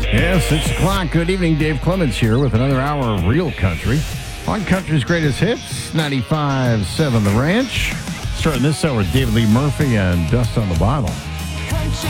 Yeah, 6 o'clock. Good evening. Dave Clements here with another hour of Real Country. On Country's Greatest Hits, 95.7 The Ranch. Starting this hour with David Lee Murphy and Dust on the Bottle.